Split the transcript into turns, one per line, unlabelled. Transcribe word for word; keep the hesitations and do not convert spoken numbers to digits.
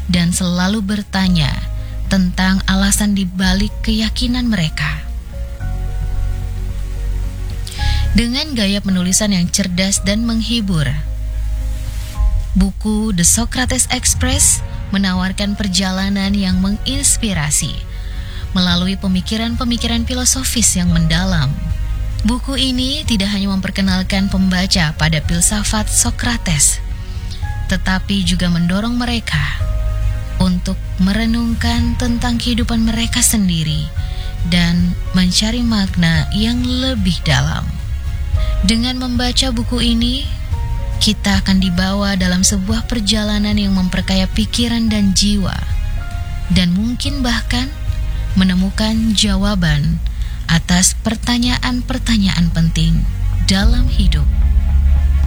dan selalu bertanya tentang alasan di balik keyakinan mereka. Dengan gaya penulisan yang cerdas dan menghibur, buku The Socrates Express menawarkan perjalanan yang menginspirasi melalui pemikiran-pemikiran filosofis yang mendalam. Buku ini tidak hanya memperkenalkan pembaca pada filsafat Socrates, tetapi juga mendorong mereka untuk merenungkan tentang kehidupan mereka sendiri dan mencari makna yang lebih dalam. Dengan membaca buku ini, kita akan dibawa dalam sebuah perjalanan yang memperkaya pikiran dan jiwa, dan mungkin bahkan menemukan jawaban atas pertanyaan-pertanyaan penting dalam hidup.